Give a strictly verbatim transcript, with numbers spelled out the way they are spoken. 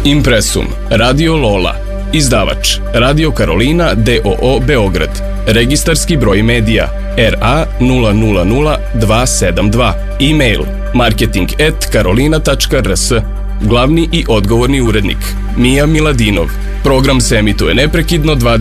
Impresum, Radio Lola, izdavač Radio Karolina d o o Beograd, registarski broj medija R A nula nula nula dva sedam dva, e-mail marketing at karolina tačka r s, glavni i odgovorni urednik Mija Miladinov. Program se emituje neprekidno